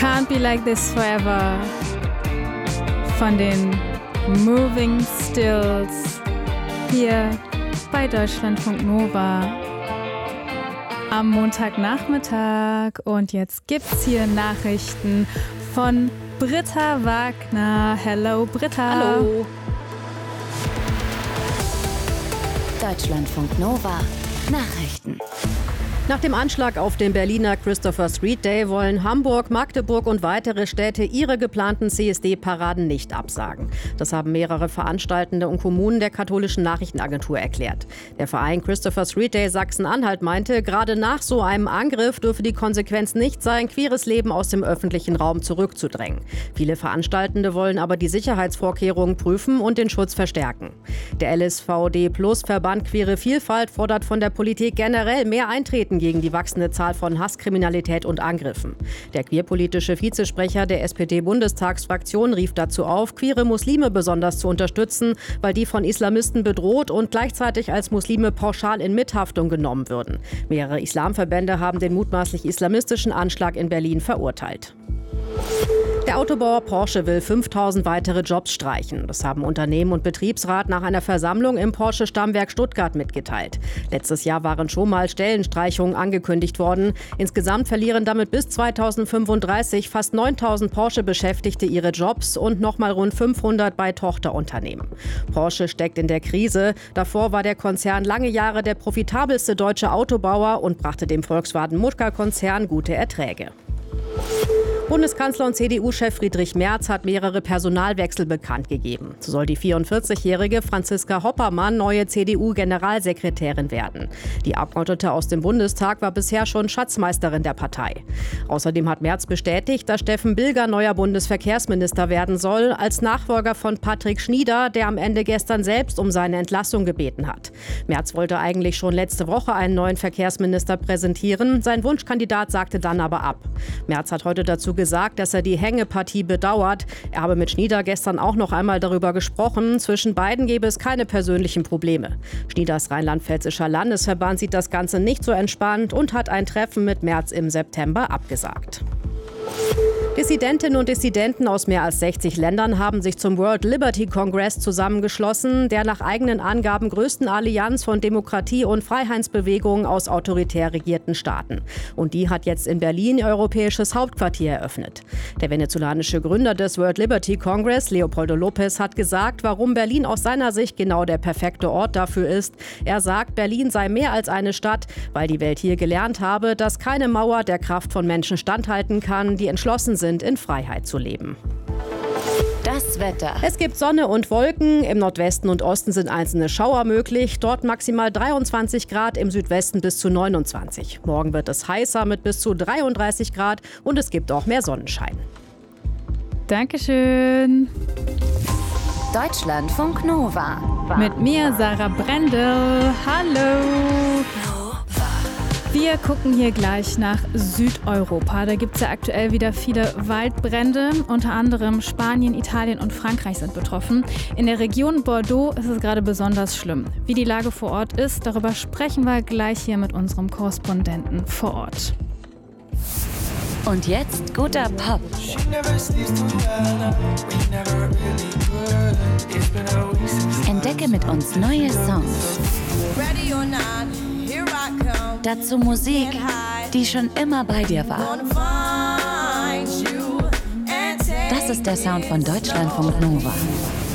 Can't Be Like This Forever von den Moving Stills hier bei Deutschlandfunk Nova am Montagnachmittag. Und jetzt gibt's hier Nachrichten von Britta Wagner. Hello Britta. Hallo. Deutschlandfunk Nova Nachrichten. Nach dem Anschlag auf den Berliner Christopher Street Day wollen Hamburg, Magdeburg und weitere Städte ihre geplanten CSD-Paraden nicht absagen. Das haben mehrere Veranstaltende und Kommunen der katholischen Nachrichtenagentur erklärt. Der Verein Christopher Street Day Sachsen-Anhalt meinte, gerade nach so einem Angriff dürfe die Konsequenz nicht sein, queeres Leben aus dem öffentlichen Raum zurückzudrängen. Viele Veranstaltende wollen aber die Sicherheitsvorkehrungen prüfen und den Schutz verstärken. Der LSVD Plus Verband Queere Vielfalt fordert von der Politik generell mehr Eintreten gegen die wachsende Zahl von Hasskriminalität und Angriffen. Der queerpolitische Vizesprecher der SPD-Bundestagsfraktion rief dazu auf, queere Muslime besonders zu unterstützen, weil die von Islamisten bedroht und gleichzeitig als Muslime pauschal in Mithaftung genommen würden. Mehrere Islamverbände haben den mutmaßlich islamistischen Anschlag in Berlin verurteilt. Der Autobauer Porsche will 5000 weitere Jobs streichen. Das haben Unternehmen und Betriebsrat nach einer Versammlung im Porsche-Stammwerk Stuttgart mitgeteilt. Letztes Jahr waren schon mal Stellenstreichungen angekündigt worden. Insgesamt verlieren damit bis 2035 fast 9000 Porsche-Beschäftigte ihre Jobs und nochmal rund 500 bei Tochterunternehmen. Porsche steckt in der Krise. Davor war der Konzern lange Jahre der profitabelste deutsche Autobauer und brachte dem Volkswagen-Mutka-Konzern gute Erträge. Bundeskanzler und CDU-Chef Friedrich Merz hat mehrere Personalwechsel bekannt gegeben. So soll die 44-jährige Franziska Hoppermann neue CDU-Generalsekretärin werden. Die Abgeordnete aus dem Bundestag war bisher schon Schatzmeisterin der Partei. Außerdem hat Merz bestätigt, dass Steffen Bilger neuer Bundesverkehrsminister werden soll, als Nachfolger von Patrick Schnieder, der am Ende gestern selbst um seine Entlassung gebeten hat. Merz wollte eigentlich schon letzte Woche einen neuen Verkehrsminister präsentieren. Sein Wunschkandidat sagte dann aber ab. Merz hat heute dazu gesagt, dass er die Hängepartie bedauert. Er habe mit Schnieder gestern auch noch einmal darüber gesprochen. Zwischen beiden gebe es keine persönlichen Probleme. Schnieders rheinland-pfälzischer Landesverband sieht das Ganze nicht so entspannt und hat ein Treffen mit Merz im September abgesagt. Dissidentinnen und Dissidenten aus mehr als 60 Ländern haben sich zum World Liberty Congress zusammengeschlossen, der nach eigenen Angaben größten Allianz von Demokratie- und Freiheitsbewegungen aus autoritär regierten Staaten. Und die hat jetzt in Berlin ihr europäisches Hauptquartier eröffnet. Der venezolanische Gründer des World Liberty Congress, Leopoldo López, hat gesagt, warum Berlin aus seiner Sicht genau der perfekte Ort dafür ist. Er sagt, Berlin sei mehr als eine Stadt, weil die Welt hier gelernt habe, dass keine Mauer der Kraft von Menschen standhalten kann, die entschlossen sind, in Freiheit zu leben. Das Wetter. Es gibt Sonne und Wolken. Im Nordwesten und Osten sind einzelne Schauer möglich. Dort maximal 23 Grad, im Südwesten bis zu 29. Morgen wird es heißer mit bis zu 33 Grad und es gibt auch mehr Sonnenschein. Dankeschön. Deutschlandfunk Nova. Mit mir, Sarah Brendel. Hallo. Wir gucken hier gleich nach Südeuropa. Da gibt es ja aktuell wieder viele Waldbrände. Unter anderem Spanien, Italien und Frankreich sind betroffen. In der Region Bordeaux ist es gerade besonders schlimm. Wie die Lage vor Ort ist, darüber sprechen wir gleich hier mit unserem Korrespondenten vor Ort. Und jetzt guter Pop. Entdecke mit uns neue Songs. Dazu Musik, die schon immer bei dir war. Das ist der Sound von Deutschlandfunk Nova.